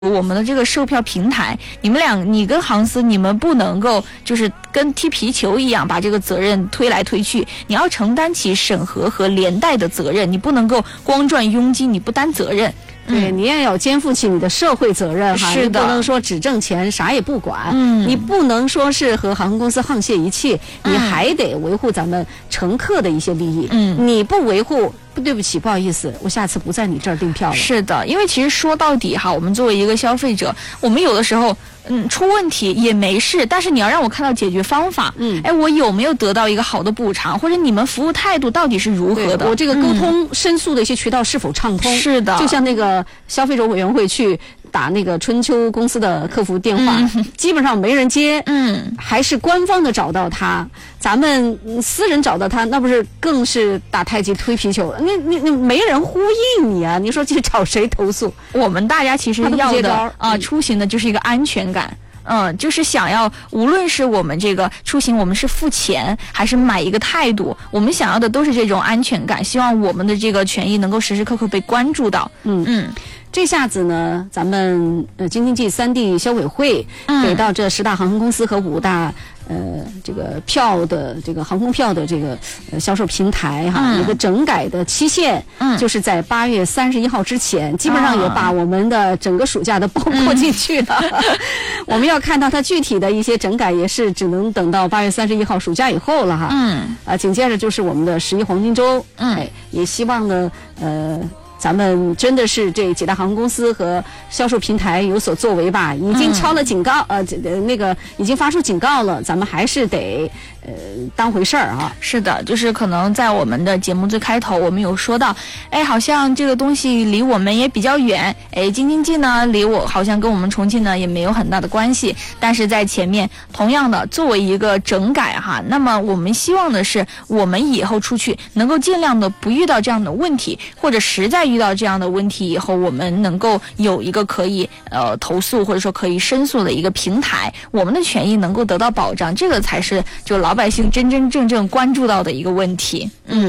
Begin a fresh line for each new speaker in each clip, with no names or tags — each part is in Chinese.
我们的这个售票平台，你跟航司，你们不能够就是跟踢皮球一样把这个责任推来推去，你要承担起审核和连带的责任，你不能够光赚佣金，你不担责任。
对，你也要肩负起你的社会责任哈，
是的，
你不能说只挣钱啥也不管，你不能说是和航空公司沆瀣一气，你还得维护咱们乘客的一些利益，你不维护，对不起，不好意思，我下次不在你这儿订票了。
是的，因为其实说到底哈，我们作为一个消费者，我们有的时候出问题也没事，但是你要让我看到解决方法，我有没有得到一个好的补偿，或者你们服务态度到底是如何的，
我这个沟通申诉的一些渠道是否畅通。
是的，
就像那个消费者委员会去打那个春秋公司的客服电话，基本上没人接，还是官方的找到他，咱们私人找到他，那不是更是打太极推皮球，那没人呼应你啊，你说去找谁投诉？
我们大家其实要的出行的就是一个安全感。就是想要，无论是我们这个出行，我们是付钱还是买一个态度，我们想要的都是这种安全感，希望我们的这个权益能够时时刻刻被关注到。
这下子呢，咱们京津冀3地消委会给到这10大航空公司和5大这个票的这个航空票的这个销售平台哈，有个整改的期限，就是在8月31号之前，基本上也把我们的整个暑假都包括进去了。我们要看到它具体的一些整改，也是只能等到8月31号暑假以后了哈。紧接着就是我们的11黄金周，也希望呢咱们真的是这几大航空公司和销售平台有所作为吧，已经敲了警告，已经发出警告了，咱们还是得当回事儿啊。
是的，就是可能在我们的节目最开头，我们有说到，好像这个东西离我们也比较远，京津冀呢离我好像跟我们重庆呢也没有很大的关系，但是在前面同样的作为一个整改哈，那么我们希望的是，我们以后出去能够尽量的不遇到这样的问题，或者实在遇到这样的问题以后，我们能够有一个可以投诉或者说可以申诉的一个平台，我们的权益能够得到保障，这个才是就老百姓真真正正关注到的一个问题。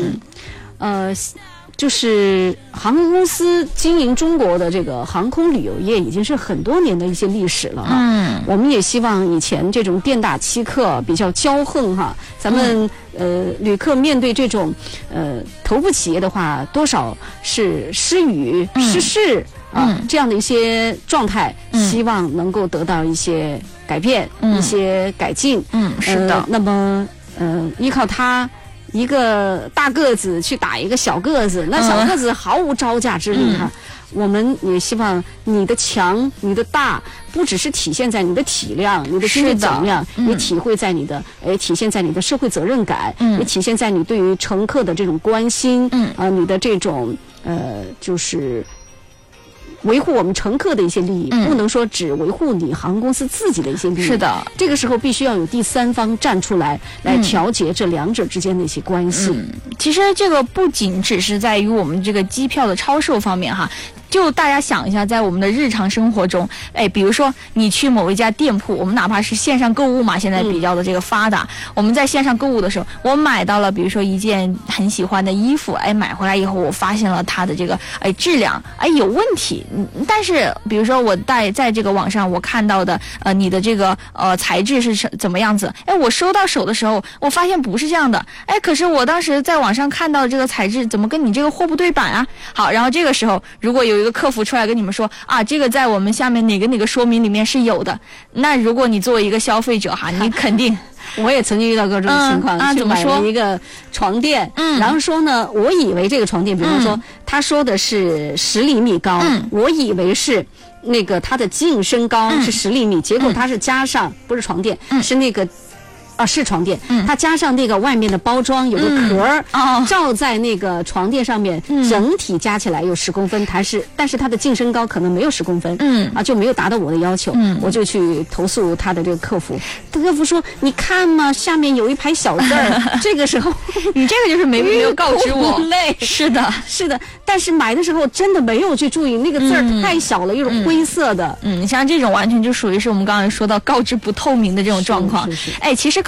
就是航空公司经营中国的这个航空旅游业已经是很多年的一些历史了哈。我们也希望以前这种店打欺客比较骄横哈，咱们旅客面对这种头部企业的话，多少是失语失势这样的一些状态，希望能够得到一些改变，一些改进。
是的。
那么依靠它一个大个子去打一个小个子，那小个子毫无招架之力哈。我们也希望你的强你的大不只是体现在你的体量你的经济总量，也体现在你的社会责任感，也体现在你对于乘客的这种关心，你的这种就是维护我们乘客的一些利益，不能说只维护你航空公司自己的一些利益。
是的，
这个时候必须要有第三方站出来调节这两者之间的一些关系。
其实这个不仅只是在于我们这个机票的超售方面哈。就大家想一下，在我们的日常生活中，比如说你去某一家店铺，我们哪怕是线上购物嘛，现在比较的这个发达，我们在线上购物的时候，我买到了比如说一件很喜欢的衣服，买回来以后我发现了它的这个质量有问题，但是比如说我在这个网上我看到的你的这个材质是怎么样子，我收到手的时候我发现不是这样的，可是我当时在网上看到的这个材质怎么跟你这个货不对版啊？好，然后这个时候如果有一个客服出来跟你们说这个在我们下面哪个说明里面是有的，那如果你作为一个消费者哈，你肯定
我也曾经遇到过这种情况，去买了一个床垫，然后说呢，我以为这个床垫，比方说他说的是10厘米高，我以为是那个它的净身高是10厘米，结果它是加上不是床垫，是那个是床垫，它加上那个外面的包装有个壳罩在那个床垫上面，整体加起来有10公分，但是它的净身高可能没有10公分，就没有达到我的要求，我就去投诉他的这个客服，客服说你看嘛，下面有一排小字儿，这个时候
你这个就是没有告知我，是的，
但是买的时候真的没有去注意那个字儿太小了，有种灰色的，
像这种完全就属于是我们刚才说到告知不透明的这种状况，其实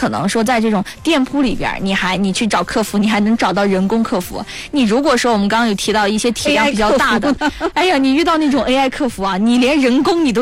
可能说在这种店铺里边，你去找客服，你还能找到人工客服。你如果说我们刚刚有提到一些体量比较大的，哎呀，你遇到那种 AI 客服啊，你连人工你都